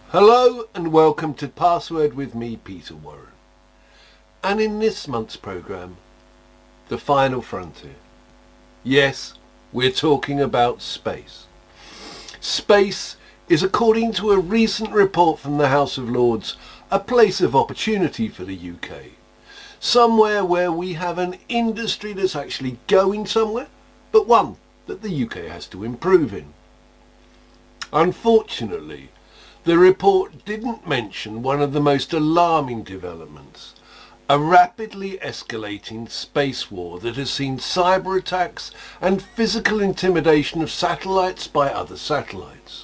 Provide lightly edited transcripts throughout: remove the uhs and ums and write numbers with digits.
Hello and welcome to Password with me, Peter Warren. And in this month's programme, The Final Frontier. Yes, we're talking about space. Space is, according to a recent report from the House of Lords, a place of opportunity for the UK. Somewhere where we have an industry that's actually going somewhere, but one that the UK has to improve in. Unfortunately, the report didn't mention one of the most alarming developments, a rapidly escalating space war that has seen cyber attacks and physical intimidation of satellites by other satellites.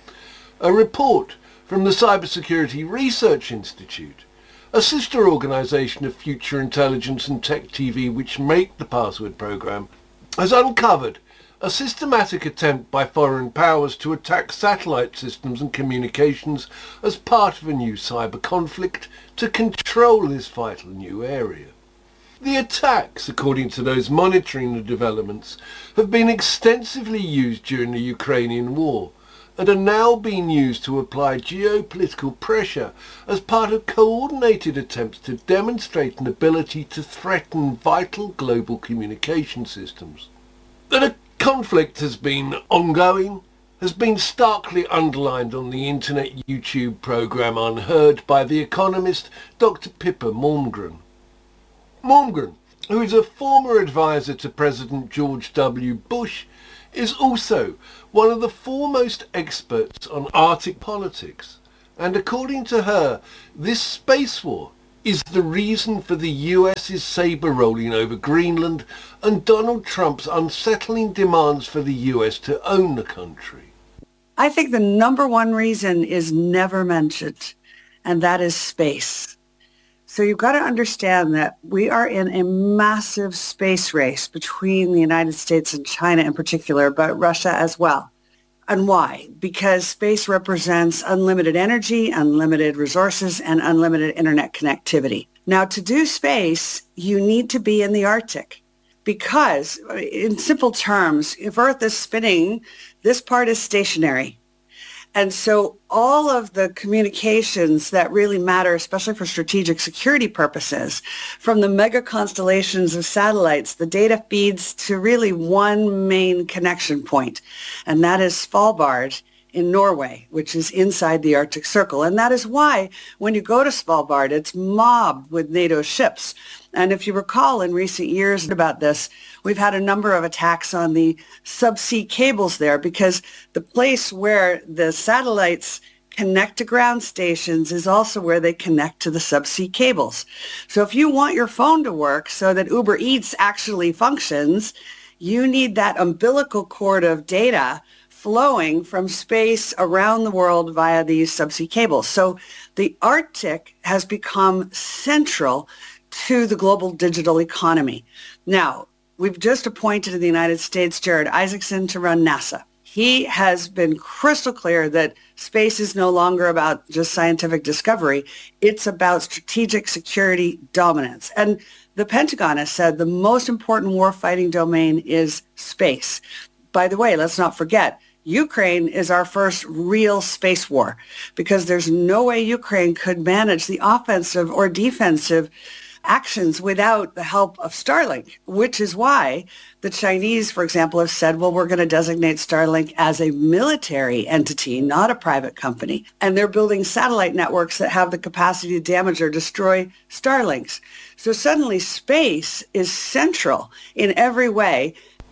A report from the Cybersecurity Research Institute, a sister organisation of Future Intelligence and Tech TV which make the Password programme, has uncovered a systematic attempt by foreign powers to attack satellite systems and communications as part of a new cyber conflict to control this vital new area. The attacks, according to those monitoring the developments, have been extensively used during the Ukrainian war and are now being used to apply geopolitical pressure as part of coordinated attempts to demonstrate an ability to threaten vital global communication systems. That a conflict has been ongoing has been starkly underlined on the internet YouTube programme Unheard by the economist Dr. Pippa Malmgren. Malmgren, who is a former advisor to President George W. Bush, is also one of the foremost experts on Arctic politics, and according to her, this space war is the reason for the US's saber rolling over Greenland and Donald Trump's unsettling demands for the US to own the country. I think the number one reason is never mentioned, and that is space. So you've got to understand that we are in a massive space race between the United States and China in particular, but Russia as well. And why? Because space represents unlimited energy, unlimited resources, and unlimited internet connectivity. Now, to do space, you need to be in the Arctic because, in simple terms, if Earth is spinning, this part is stationary. And so all of the communications that really matter, especially for strategic security purposes, from the mega constellations of satellites, the data feeds to really one main connection point, and that is Svalbard in Norway, which is inside the Arctic Circle. And that is why when you go to Svalbard, it's mobbed with NATO ships. And if you recall in recent years about this, we've had a number of attacks on the subsea cables there because the place where the satellites connect to ground stations is also where they connect to the subsea cables. So if you want your phone to work so that Uber Eats actually functions, you need that umbilical cord of data flowing from space around the world via these subsea cables. So the Arctic has become central to the global digital economy. Now, we've just appointed in the United States Jared Isaacson to run NASA. He has been crystal clear that space is no longer about just scientific discovery. It's about strategic security dominance. And the Pentagon has said the most important warfighting domain is space. By the way, let's not forget, Ukraine is our first real space war because there's no way Ukraine could manage the offensive or defensive actions without the help of Starlink, which is why the Chinese, for example, have said, well, we're going to designate Starlink as a military entity, not a private company. And they're building satellite networks that have the capacity to damage or destroy Starlinks. So suddenly space is central in every way.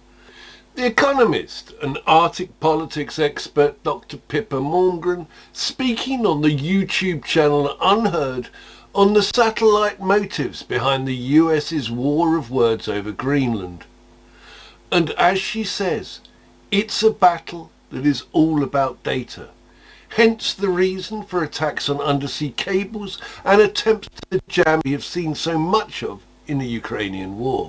The economist and Arctic politics expert Dr. Pippa Malmgren speaking on the YouTube channel Unheard on the satellite motives behind the US's war of words over Greenland. And as she says, it's a battle that is all about data. Hence the reason for attacks on undersea cables and attempts to jam we have seen so much of in the Ukrainian war.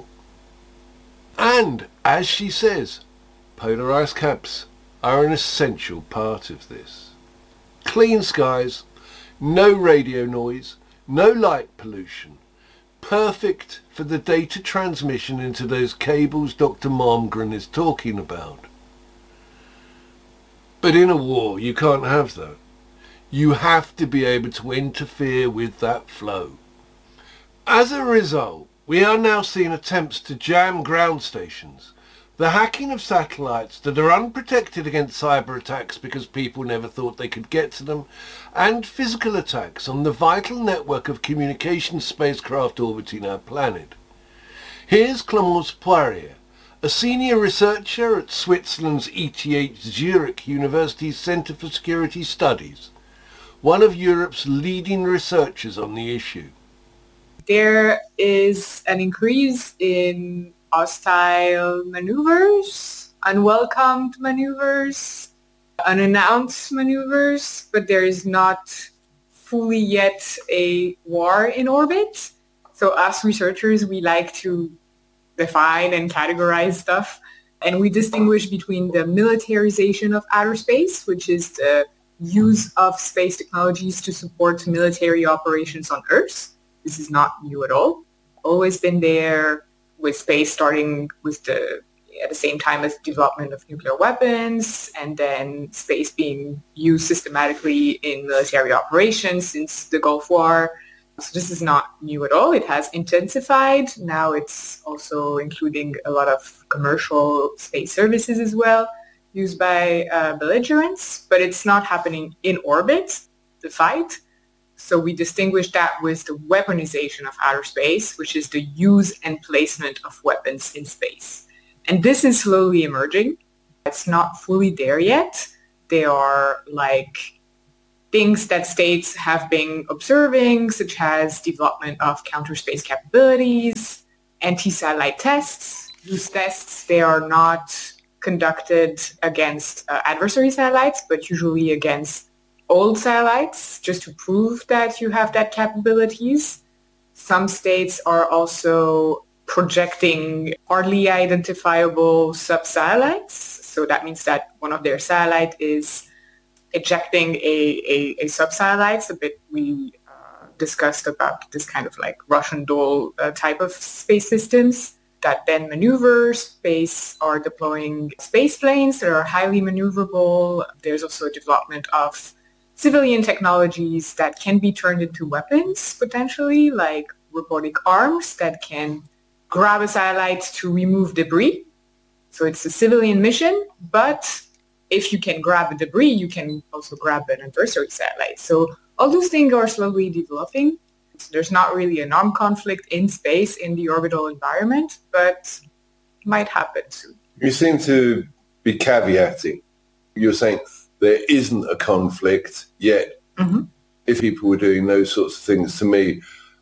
And, as she says, polar ice caps are an essential part of this. Clean skies, no radio noise, no light pollution. Perfect for the data transmission into those cables Dr. Malmgren is talking about. But in a war, you can't have that. You have to be able to interfere with that flow. As a result, we are now seeing attempts to jam ground stations, the hacking of satellites that are unprotected against cyber attacks because people never thought they could get to them, and physical attacks on the vital network of communication spacecraft orbiting our planet. Here's Clémence Poirier, a senior researcher at Switzerland's ETH Zurich University's Centre for Security Studies, one of Europe's leading researchers on the issue. There is an increase in hostile maneuvers, unwelcomed maneuvers, unannounced maneuvers, but there is not fully yet a war in orbit. So us researchers, we like to define and categorize stuff, and we distinguish between the militarization of outer space, which is the use of space technologies to support military operations on Earth. This is not new at all. Always been there, with space starting with at the same time as development of nuclear weapons, and then space being used systematically in military operations since the Gulf War. So this is not new at all. It has intensified. Now it's also including a lot of commercial space services as well, used by belligerents, but it's not happening in orbit, the fight. So we distinguish that with the weaponization of outer space, which is the use and placement of weapons in space. And this is slowly emerging. It's not fully there yet. They are like things that states have been observing, such as development of counter-space capabilities, anti-satellite tests. These tests, they are not conducted against adversary satellites, but usually against old satellites, just to prove that you have that capabilities. Some states are also projecting hardly identifiable sub-satellites. So that means that one of their satellites is ejecting a sub-satellite. A bit we discussed about this kind of like Russian doll type of space systems that then maneuver space, are deploying space planes that are highly maneuverable. There's also a development of civilian technologies that can be turned into weapons, potentially, like robotic arms that can grab a satellite to remove debris. So it's a civilian mission, but if you can grab the debris, you can also grab an adversary satellite. So all those things are slowly developing. So there's not really an armed conflict in space, in the orbital environment, but it might happen soon. You seem to be caveating. You're saying there isn't a conflict yet. Mm-hmm. If people were doing those sorts of things to me,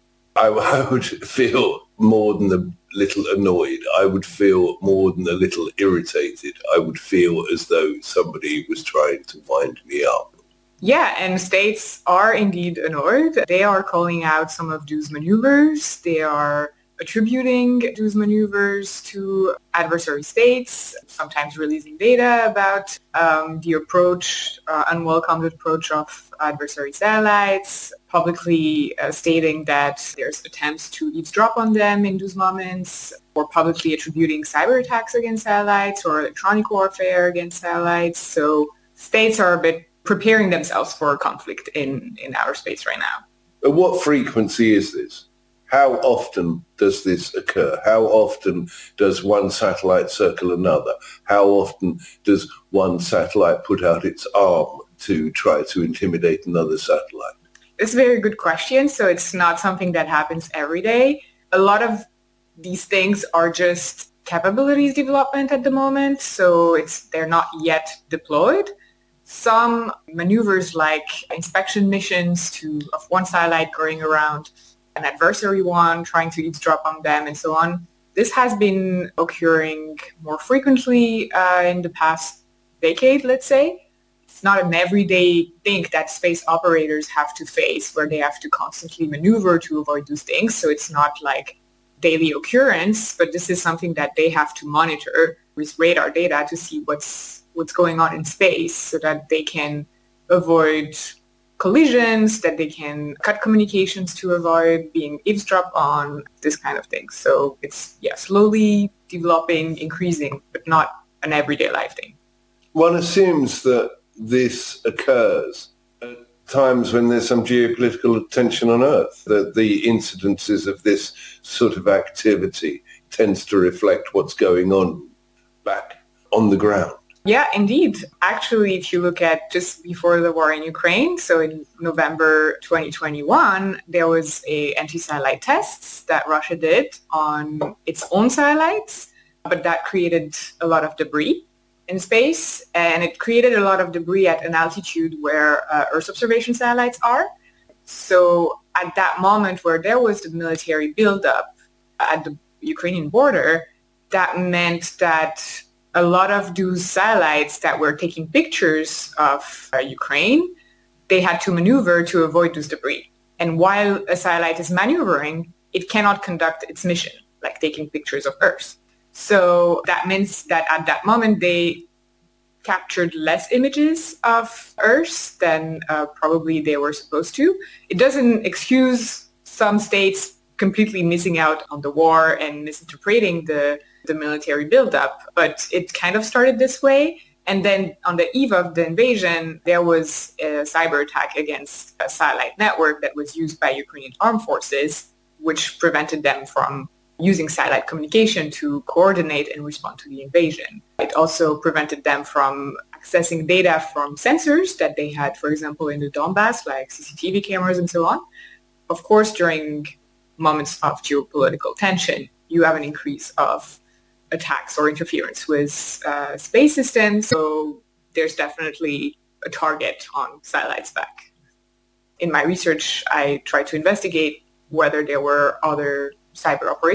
I would feel more than a little annoyed. I would feel more than a little irritated. I would feel as though somebody was trying to wind me up. Yeah, and states are indeed annoyed. They are calling out some of those maneuvers. They are attributing those maneuvers to adversary states, sometimes releasing data about the approach, unwelcomed approach of adversary satellites, publicly stating that there's attempts to eavesdrop on them in those moments, or publicly attributing cyber attacks against satellites or electronic warfare against satellites. So states are a bit preparing themselves for a conflict in outer space right now. At what frequency is this? How often does this occur? How often does one satellite circle another? How often does one satellite put out its arm to try to intimidate another satellite? It's a very good question. So it's not something that happens every day. A lot of these things are just capabilities development at the moment. So they're not yet deployed. Some maneuvers like inspection missions of one satellite going around an adversary one, trying to eavesdrop on them and so on. This has been occurring more frequently in the past decade, let's say. It's not an everyday thing that space operators have to face where they have to constantly maneuver to avoid those things. So it's not like daily occurrence, but this is something that they have to monitor with radar data to see what's going on in space so that they can avoid collisions, that they can cut communications to avoid being eavesdropped on, this kind of thing. So it's, slowly developing, increasing, but not an everyday life thing. One assumes that this occurs at times when there's some geopolitical tension on Earth, that the incidences of this sort of activity tends to reflect what's going on back on the ground. Yeah, indeed. Actually, if you look at just before the war in Ukraine, so in November 2021, there was a anti-satellite tests that Russia did on its own satellites, but that created a lot of debris in space, and it created a lot of debris at an altitude where Earth observation satellites are. So at that moment where there was the military buildup at the Ukrainian border, that meant that a lot of those satellites that were taking pictures of Ukraine, they had to maneuver to avoid those debris. And while a satellite is maneuvering, it cannot conduct its mission, like taking pictures of Earth. So that means that at that moment, they captured less images of Earth than probably they were supposed to. It doesn't excuse some states completely missing out on the war and misinterpreting the military buildup, but it kind of started this way. And then on the eve of the invasion, there was a cyber attack against a satellite network that was used by Ukrainian armed forces, which prevented them from using satellite communication to coordinate and respond to the invasion. It also prevented them from accessing data from sensors that they had, for example, in the Donbass, like CCTV cameras and so on. Of course, during moments of geopolitical tension, you have an increase of attacks or interference with space systems. So there's definitely a target on satellites back. In my research, I tried to investigate whether there were other cyber operations